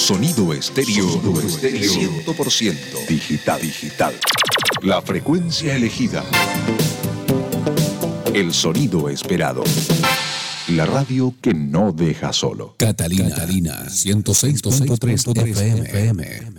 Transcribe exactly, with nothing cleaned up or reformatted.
Sonido estéreo, Sonido estéreo cien por ciento digital, digital. La frecuencia elegida. El sonido esperado. La radio que no deja solo. Catalina, Catalina ciento seis punto tres F M.